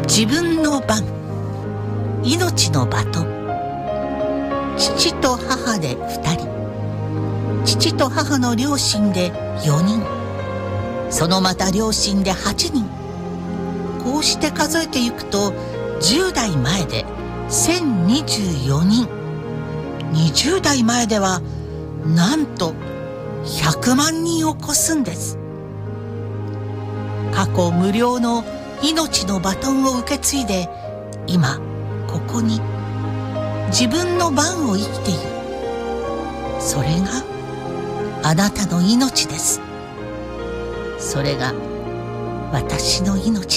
自分の番、命のバトン。父と母で2人、父と母の両親で4人、そのまた両親で8人。こうして数えていくと10代前で1024人、20代前ではなんと100万人を超すんです。過去無料の命のバトンを受け継いで、今ここに自分の番を生きている。それがあなたの命です。それが私の命